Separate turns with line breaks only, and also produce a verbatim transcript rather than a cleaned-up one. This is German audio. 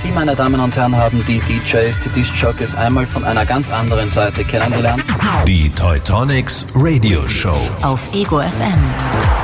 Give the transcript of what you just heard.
Sie, meine Damen und Herren, haben die D Js, die Disc-Jockeys einmal von einer ganz anderen Seite kennengelernt.
Die Teutonics Radio Show
auf Ego F M.